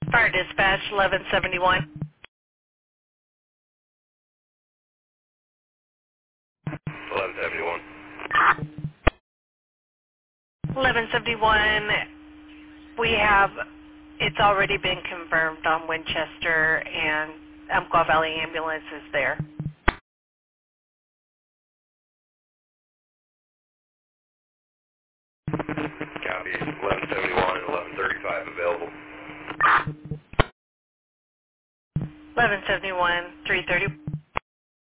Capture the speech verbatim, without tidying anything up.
Fire dispatch, eleven seventy-one. eleven seventy-one. eleven seventy-one, we have, it's already been confirmed on Winchester, and Umpqua Valley Ambulance is there. Copy. eleven seventy-one and eleven thirty-five available. eleven seventy-one, three thirty.